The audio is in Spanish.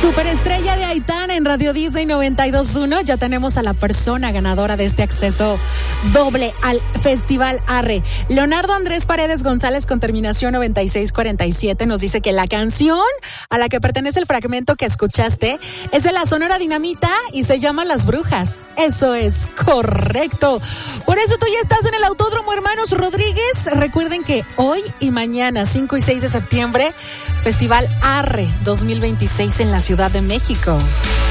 Superestrella de Aitana en Radio Disney 92.1. Ya tenemos a la persona ganadora de este acceso doble al Festival Arre. Leonardo Andrés Paredes González, con terminación 9647, nos dice que la canción a la que pertenece el fragmento que escuchaste es de la Sonora Dinamita y se llama Las Brujas. Eso es correcto. Por eso tú ya estás en el Autódromo Hermanos Rodríguez. Recuerden que hoy y mañana, 5 y 6 de septiembre, Festival Arre 2026 en la Ciudad de México.